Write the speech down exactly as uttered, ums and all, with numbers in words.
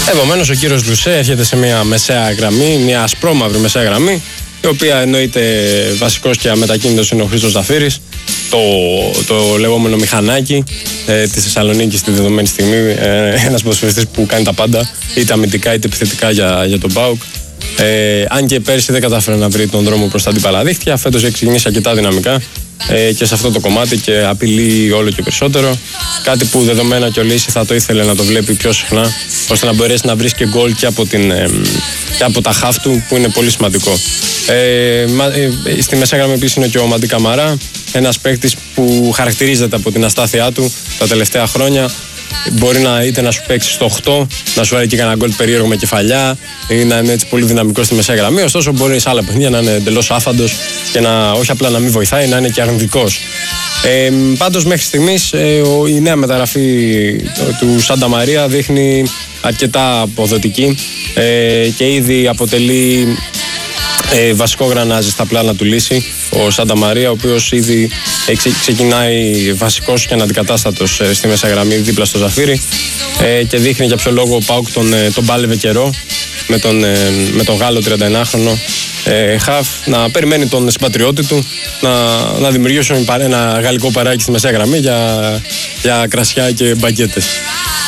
Επομένως ο κύριος Λουσέ έρχεται σε μια μεσαία γραμμή, μια ασπρόμαυρη μεσαία γραμμή, η οποία εννοείται βασικός και αμετακίνητος είναι ο Χρήστος Ζαφύρης, το, το λεγόμενο μηχανάκι ε, της Θεσσαλονίκης στη δεδομένη στιγμή, ε, ένας ποδοσφαιριστής που κάνει τα πάντα, είτε αμυντικά είτε επιθετικά για, για τον ΠΑΟΚ. Ε, αν και πέρσι δεν κατάφερε να βρει τον δρόμο προς τα αντίπαλα δίχτυα, φέτος έχει ξεκινήσει αρκετά δυναμικά ε, και σε αυτό το κομμάτι και απειλεί όλο και περισσότερο. Κάτι που δεδομένα και ο Λύση θα το ήθελε να το βλέπει πιο συχνά, ώστε να μπορέσει να βρει και γκολ και από, την, ε, και από τα χαφ του, που είναι πολύ σημαντικό. Ε, ε, στη μεσαία γραμμή επίσης είναι και ο Μαντί Καμαρά, ένας παίκτης που χαρακτηρίζεται από την αστάθειά του τα τελευταία χρόνια. Μπορεί να είτε να σου παίξει στο οκτώ, να σου βάλει και κανένα γκολ περίεργο με κεφαλιά ή να είναι έτσι πολύ δυναμικό στη μεσαία γραμμή. Ωστόσο, μπορεί σε άλλα παιχνίδια να είναι εντελώς άφαντος και να, όχι απλά να μην βοηθάει, να είναι και αρνητικός. Ε, πάντως, μέχρι στιγμής ε, ο, η νέα μεταγραφή του Σάντα Μαρία δείχνει αρκετά αποδοτική ε, και ήδη αποτελεί ε, βασικό γρανάζι στα πλάνα του Λύση. Ο Σάντα Μαρία, ο οποίος ήδη ξεκινάει βασικός και αναντικατάστατος στη μέσα γραμμή δίπλα στο Ζαφύρι ε, και δείχνει για ποιο λόγο ο ΠΑΟΚ τον, τον πάλευε καιρό με τον, με τον Γάλλο τριανταενάχρονο ε, χαφ να περιμένει τον συμπατριώτη του να, να δημιουργήσουν ένα γαλλικό παράκι στη μεσαία γραμμή για, για κρασιά και μπαγκέτες.